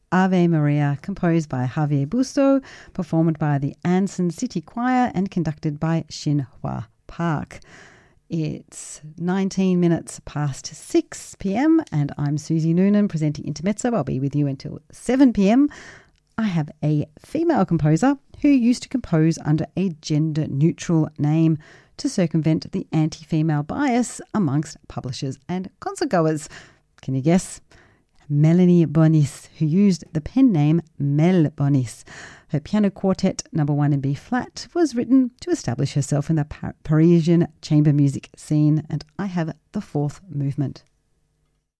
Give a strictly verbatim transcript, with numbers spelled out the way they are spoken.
Ave Maria, composed by Javier Busto, performed by the Anson City Choir and conducted by Shin Hwa Park. It's nineteen minutes past six p.m. and I'm Susie Noonan presenting Intermezzo. I'll be with you until seven p.m. I have a female composer who used to compose under a gender-neutral name to circumvent the anti-female bias amongst publishers and concertgoers. Can you guess? Melanie Bonis, who used the pen name Mel Bonis. Her piano quartet, number one in B-flat, was written to establish herself in the Par- Parisian chamber music scene, and I have the fourth movement.